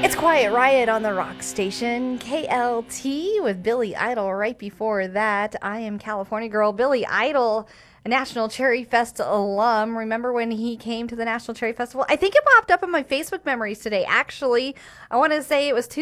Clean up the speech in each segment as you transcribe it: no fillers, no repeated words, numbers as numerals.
It's Quiet Riot on the rock station, KLT, with Billy Idol. Right before that, I Am California Girl. Billy Idol, a National Cherry Fest alum. Remember when he came to the National Cherry Festival? I think it popped up in my Facebook memories today. Actually, I want to say it was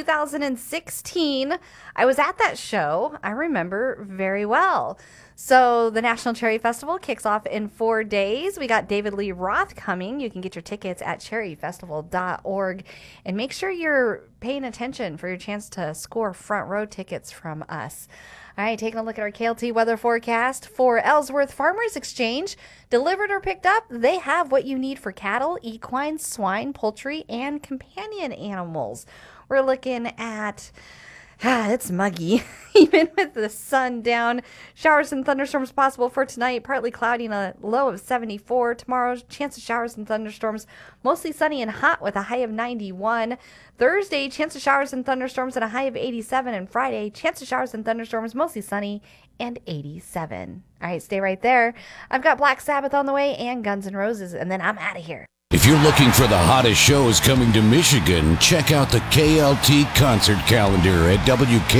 2016. I was at that show. I remember very well. So the National Cherry Festival kicks off in 4 days. We got David Lee Roth coming. You can get your tickets at cherryfestival.org. And make sure you're paying attention for your chance to score front row tickets from us. All right, taking a look at our KLT weather forecast for Ellsworth Farmers Exchange. Delivered or picked up, they have what you need for cattle, equine, swine, poultry, and companion animals. We're looking at... it's muggy, even with the sun down. Showers and thunderstorms possible for tonight. Partly cloudy and a low of 74. Tomorrow, chance of showers and thunderstorms. Mostly sunny and hot with a high of 91. Thursday, chance of showers and thunderstorms and a high of 87. And Friday, chance of showers and thunderstorms, mostly sunny and 87. All right, stay right there. I've got Black Sabbath on the way and Guns N' Roses, and then I'm out of here. If you're looking for the hottest shows coming to Michigan, check out the KLT concert calendar at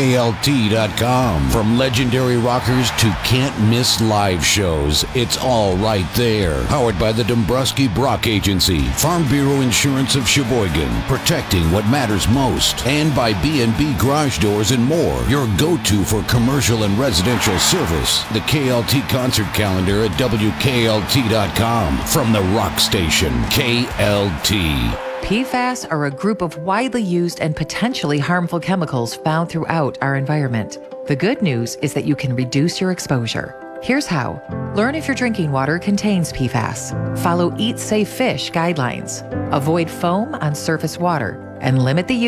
WKLT.com. From legendary rockers to can't-miss live shows, it's all right there. Powered by the Dombrowski Brock Agency, Farm Bureau Insurance of Sheboygan, protecting what matters most, and by B&B Garage Doors and more, your go-to for commercial and residential service. The KLT concert calendar at WKLT.com. From the rock station, KLT. PFAS are a group of widely used and potentially harmful chemicals found throughout our environment. The good news is that you can reduce your exposure. Here's how. Learn if your drinking water contains PFAS. Follow Eat Safe Fish guidelines. Avoid foam on surface water and limit the use